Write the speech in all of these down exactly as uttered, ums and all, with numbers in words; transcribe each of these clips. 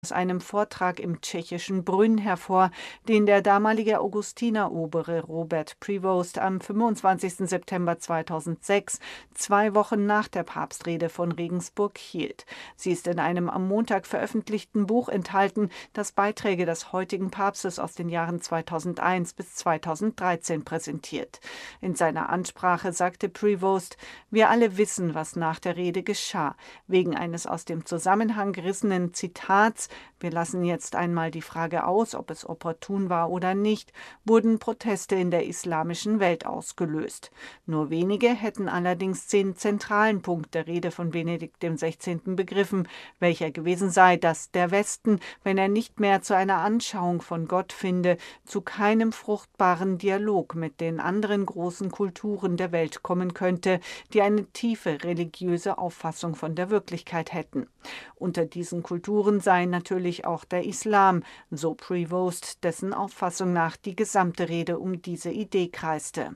aus einem Vortrag im tschechischen Brünn hervor, den der damalige Augustinerobere Robert Prevost am fünfundzwanzigsten September zweitausendsechs, zwei Wochen nach der Papstrede von Regensburg, hielt. Sie ist in einem am Montag veröffentlichten Buch enthalten, das Beiträge des heutigen Papstes aus den Jahren zweitausendeins bis zweitausenddreizehn präsentiert. In seiner Ansprache sagte Prevost: „Wir alle wissen, was nach der Rede geschah. Wegen eines aus dem Zusammenhang gerissenen Zitats, wir lassen jetzt einmal die Frage aus, ob es opportun war oder nicht, wurden Proteste in der islamischen Welt ausgelöst. Nur wenige hätten allerdings den zentralen Punkt der Rede von Benedikt dem Sechzehnten begriffen, welcher gewesen sei, dass der Westen, wenn er nicht mehr zu einer Anschauung von Gott finde, zu keinem fruchtbaren Dialog mit den anderen großen Kulturen der Welt kommen könnte, die eine tiefe religiöse Auffassung von der Wirklichkeit hätten. Unter diesen Kulturen sei natürlich auch der Islam, so Prevost, dessen Auffassung nach die gesamte Rede um diese Idee kreiste.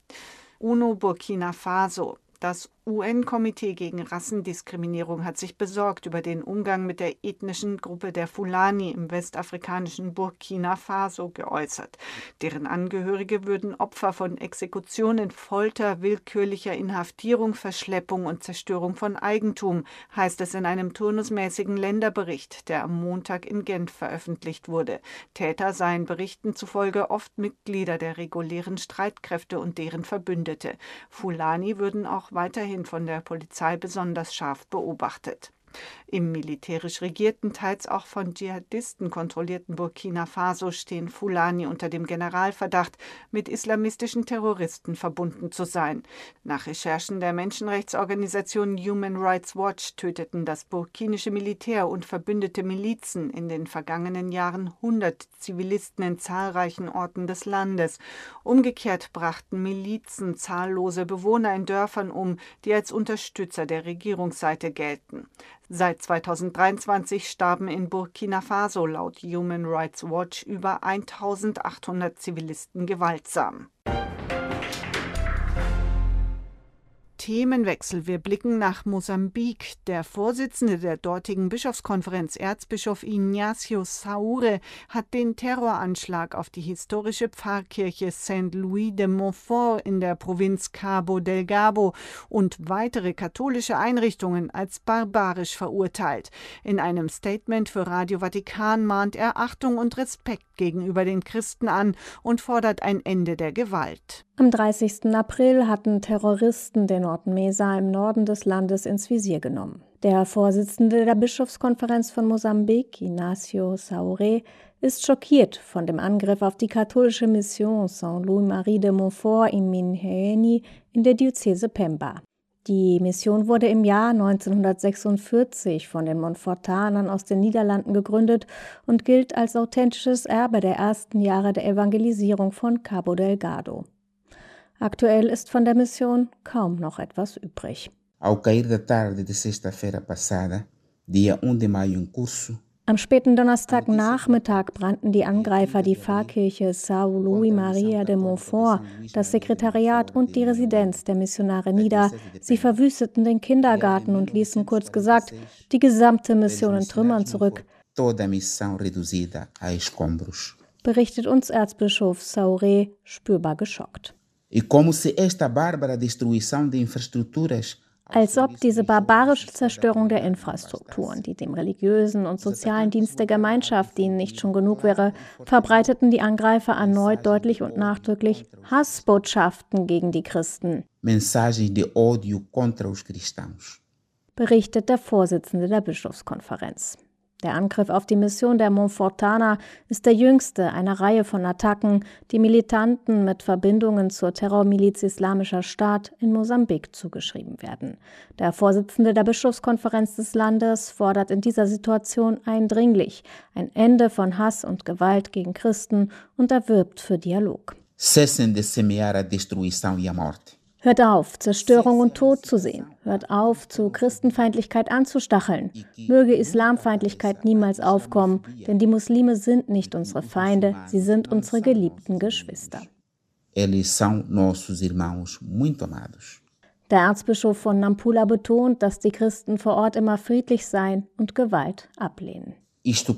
UNO Burkina Faso. Das U N-Komitee gegen Rassendiskriminierung hat sich besorgt über den Umgang mit der ethnischen Gruppe der Fulani im westafrikanischen Burkina Faso geäußert. Deren Angehörige würden Opfer von Exekutionen, Folter, willkürlicher Inhaftierung, Verschleppung und Zerstörung von Eigentum, heißt es in einem turnusmäßigen Länderbericht, der am Montag in Genf veröffentlicht wurde. Täter seien Berichten zufolge oft Mitglieder der regulären Streitkräfte und deren Verbündete. Fulani würden auch weiterhin von der Polizei besonders scharf beobachtet. Im militärisch regierten, teils auch von Dschihadisten kontrollierten Burkina Faso stehen Fulani unter dem Generalverdacht, mit islamistischen Terroristen verbunden zu sein. Nach Recherchen der Menschenrechtsorganisation Human Rights Watch töteten das burkinische Militär und verbündete Milizen in den vergangenen Jahren hundert Zivilisten in zahlreichen Orten des Landes. Umgekehrt brachten Milizen zahllose Bewohner in Dörfern um, die als Unterstützer der Regierungsseite gelten. Seit zweitausenddreiundzwanzig starben in Burkina Faso laut Human Rights Watch über eintausendachthundert Zivilisten gewaltsam. Themenwechsel. Wir blicken nach Mosambik. Der Vorsitzende der dortigen Bischofskonferenz, Erzbischof Ignacio Saure, hat den Terroranschlag auf die historische Pfarrkirche Saint-Louis de Montfort in der Provinz Cabo Delgado und weitere katholische Einrichtungen als barbarisch verurteilt. In einem Statement für Radio Vatikan mahnt er Achtung und Respekt gegenüber den Christen an und fordert ein Ende der Gewalt. Am dreißigsten April hatten Terroristen den Ort Mesa im Norden des Landes ins Visier genommen. Der Vorsitzende der Bischofskonferenz von Mosambik, Ignacio Saure, ist schockiert von dem Angriff auf die katholische Mission Saint-Louis-Marie de Montfort in Minheini in der Diözese Pemba. Die Mission wurde im Jahr neunzehnhundertsechsundvierzig von den Montfortanern aus den Niederlanden gegründet und gilt als authentisches Erbe der ersten Jahre der Evangelisierung von Cabo Delgado. Aktuell ist von der Mission kaum noch etwas übrig. Ao cair da tarde de sexta-feira passada, dia um de maio em curso, Am späten Donnerstagnachmittag brannten die Angreifer die Pfarrkirche São Luís Maria de Montfort, das Sekretariat und die Residenz der Missionare nieder. Sie verwüsteten den Kindergarten und ließen kurz gesagt die gesamte Mission in Trümmern zurück, toda a missão reduzida a escombros. Berichtet uns Erzbischof Saure, spürbar geschockt. E como se esta bárbara destruição de infraestruturas Als ob diese barbarische Zerstörung der Infrastrukturen, die dem religiösen und sozialen Dienst der Gemeinschaft dienen, nicht schon genug wäre, verbreiteten die Angreifer erneut deutlich und nachdrücklich Hassbotschaften gegen die Christen, mensagens de ódio contra os cristãos. berichtet der Vorsitzende der Bischofskonferenz. Der Angriff auf die Mission der Montfortaner ist der jüngste einer Reihe von Attacken, die Militanten mit Verbindungen zur Terrormiliz Islamischer Staat in Mosambik zugeschrieben werden. Der Vorsitzende der Bischofskonferenz des Landes fordert in dieser Situation eindringlich ein Ende von Hass und Gewalt gegen Christen und er wirbt für Dialog. Cessem de semear a destruição e a morte. Hört auf, Zerstörung und Tod zu sehen. Hört auf, zu Christenfeindlichkeit anzustacheln. Möge Islamfeindlichkeit niemals aufkommen, denn die Muslime sind nicht unsere Feinde, sie sind unsere geliebten Geschwister. Eles são nossos irmãos muito amados. Der Erzbischof von Nampula betont, dass die Christen vor Ort immer friedlich seien und Gewalt ablehnen. Isto